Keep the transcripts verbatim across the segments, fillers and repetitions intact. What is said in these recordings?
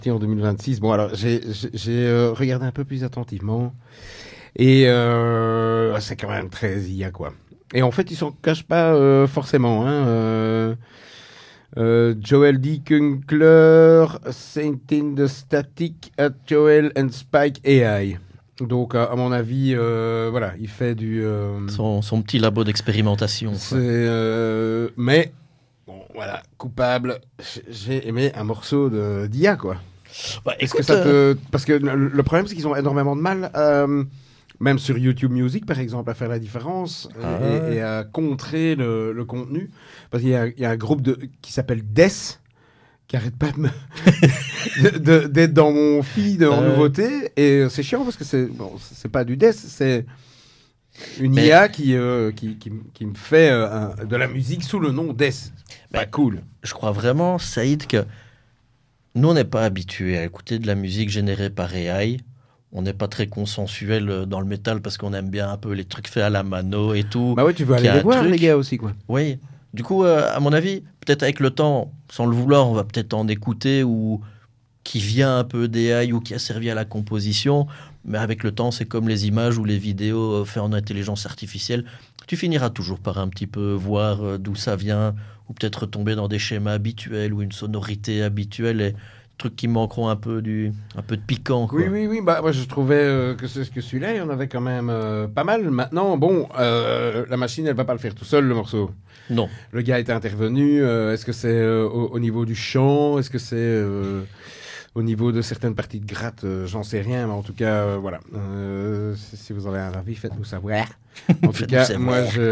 en deux mille vingt-six. Bon, alors, j'ai, j'ai, j'ai euh, regardé un peu plus attentivement. Et euh, c'est quand même très I A, quoi. Et en fait, ils s'en cachent pas euh, forcément. Hein, euh, euh, Joel D. Kunkler, Saintin the Static at Joel and Spike A I. Donc, à, à mon avis, euh, voilà, il fait du... euh, Son, son petit labo d'expérimentation. c'est, quoi. euh, mais, bon, voilà, coupable. J'ai- J'ai aimé un morceau de, d'I A, quoi. Bah, Est-ce que écoute, ça euh, te... Parce que le, le problème, c'est qu'ils ont énormément de mal, euh, même sur YouTube Music, par exemple, à faire la différence ah, et, et à contrer le, le contenu. Parce qu'il y a, il y a un groupe de, qui s'appelle Death, qui arrête pas de me- de- de- d'être dans mon feed en euh, nouveauté. Et c'est chiant parce que c'est bon, c'est pas du Death, c'est une mais, I A qui, euh, qui, qui, m- qui me fait euh, un- de la musique sous le nom Death. Pas mais cool. je crois vraiment, Saïd, que nous, on n'est pas habitués à écouter de la musique générée par A I. On n'est pas très consensuel euh, dans le métal parce qu'on aime bien un peu les trucs faits à la mano et tout. Bah ouais, tu veux Qu'il y aller a les un voir, les truc. gars, aussi, quoi. Oui. Du coup, euh, à mon avis, peut-être avec le temps, sans le vouloir, on va peut-être en écouter ou qui vient un peu d'A I ou qui a servi à la composition. Mais avec le temps, c'est comme les images ou les vidéos euh, faites en intelligence artificielle. Tu finiras toujours par un petit peu voir euh, d'où ça vient ou peut-être tomber dans des schémas habituels ou une sonorité habituelle et trucs qui manqueront un peu du, un peu de piquant, Oui, quoi. oui, oui. Bah, moi, je trouvais euh, que, ce- que celui-là, il y en avait quand même euh, pas mal. Maintenant, bon, euh, la machine, elle va pas le faire tout seul, le morceau. Non. Le gars est intervenu. euh, Est-ce que c'est euh, au, au niveau du chant? Est-ce que c'est euh, au niveau de certaines parties de gratte? Euh, J'en sais rien, mais en tout cas, euh, voilà. Euh, si, si vous avez un avis, faites-nous savoir. En tout Faites-nous cas, savoir. moi, je,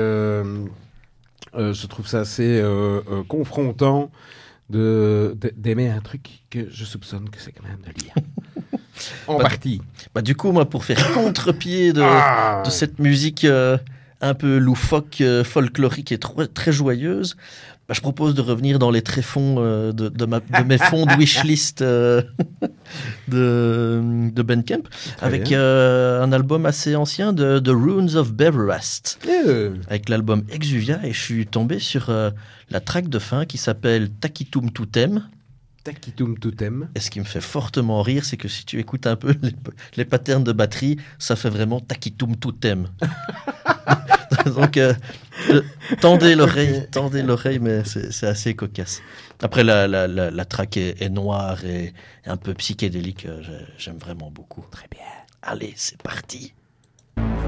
euh, je trouve ça assez euh, euh, confrontant de, de- d'aimer un truc que je soupçonne que c'est quand même de l'I A. En Bah, partie. Bah, du coup, moi, pour faire contre-pied de, de Ah! cette musique euh, un peu loufoque, euh, folklorique et tro- très joyeuse, bah, je propose de revenir dans les tréfonds euh, de, de, ma- de mes fonds de wishlist euh, de, de Bandcamp, Très avec bien. euh, un album assez ancien de The Runes of Beverast, Euh, avec l'album Exuvia, et je suis tombé sur euh, la track de fin qui s'appelle Takitum Tutem. Taquitum Totem. Et ce qui me fait fortement rire, c'est que si tu écoutes un peu les, les patterns de batterie, ça fait vraiment taquitum tutem. Donc, euh, euh, tendez l'oreille, tendez l'oreille, mais c'est c'est assez cocasse. Après, la, la, la, la track est, est noire et, et un peu psychédélique. euh, j'ai- J'aime vraiment beaucoup. Très bien. Allez, c'est parti.